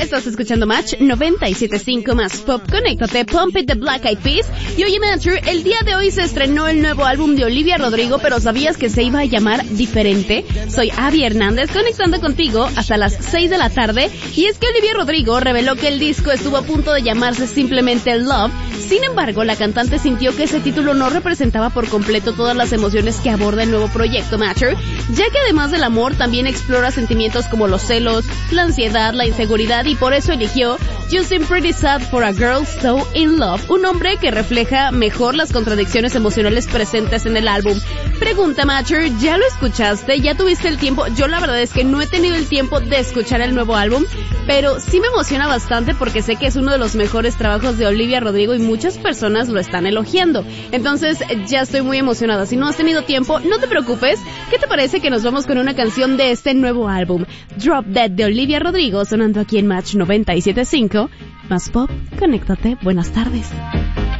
Estás escuchando Match 97.5 más Pop. Conéctate, Pump It the Black Eyed Peas. Y oye, Matcher, el día de hoy se estrenó el nuevo álbum de Olivia Rodrigo, pero ¿sabías que se iba a llamar diferente? Soy Abby Hernández, conectando contigo hasta las 6 de la tarde. Y es que Olivia Rodrigo reveló que el disco estuvo a punto de llamarse simplemente Love. Sin embargo, la cantante sintió que ese título no representaba por completo todas las emociones que aborda el nuevo proyecto, Matcher, ya que además del amor también explora sentimientos como los celos, la ansiedad, la inseguridad, y por eso eligió You Seem Pretty Sad for a Girl So In Love, un nombre que refleja mejor las contradicciones emocionales presentes en el álbum. Pregunta, Matcher, ¿ya lo escuchaste? ¿Ya tuviste el tiempo? Yo la verdad es que no he tenido el tiempo de escuchar el nuevo álbum, pero sí me emociona bastante porque sé que es uno de los mejores trabajos de Olivia Rodrigo y muchas personas lo están elogiando. Entonces ya estoy muy emocionada. Si no has tenido tiempo, no te preocupes. ¿Qué te parece que nos vamos con una canción de este nuevo álbum? Drop Dead de Olivia Rodrigo, sonando aquí en Match 97.5. Más Pop, conéctate, buenas tardes.